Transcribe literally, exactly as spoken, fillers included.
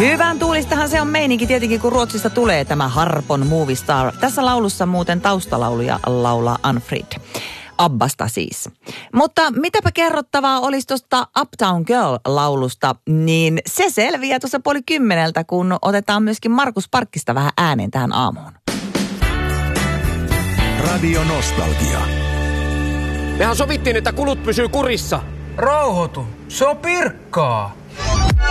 Hyvän tuulistahan se on meininki tietenkin, kun Ruotsista tulee tämä Harpon Movie Star. Tässä laulussa muuten taustalauluja laulaa Unfried. Abbasta siis. Mutta mitäpä kerrottavaa olisi tuosta Uptown Girl-laulusta, niin se selviää tuossa puoli kymmeneltä, kun otetaan myöskin Markus Parkkista vähän ääneen tähän aamuun. Radio Nostalgia. Mehän sovittiin, että kulut pysyy kurissa. Rauhoitu, se on Pirkkaa.